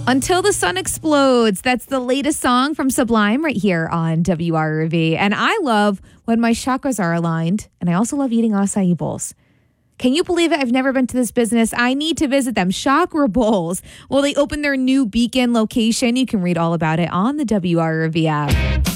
Until the Sun Explodes. That's the latest song from Sublime right here on WRV. And I love when my chakras are aligned. And I also love eating acai bowls. Can you believe it? I've never been to this business. I need to visit them. Chakra Bowls. Well, they opened their new Beacon location. You can read all about it on the WRV app.